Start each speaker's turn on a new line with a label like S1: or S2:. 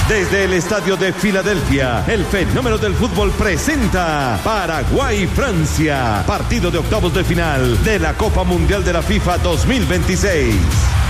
S1: Desde el estadio de Filadelfia, el fenómeno del fútbol presenta Paraguay-Francia, partido de octavos de final de la Copa Mundial de la FIFA 2026.